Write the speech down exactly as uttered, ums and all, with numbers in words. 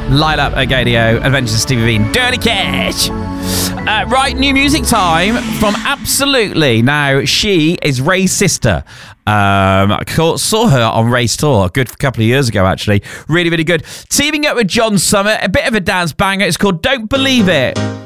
Light Up Agadio, Adventures of Stevie V, Dirty Cash. Uh, right, new music time from Absolutely. Now, she is Ray's sister. Um, I saw her on Ray's tour a good couple of years ago, actually. Really, really good. Teaming up with John Summit, a bit of a dance banger. It's called Don't Believe It.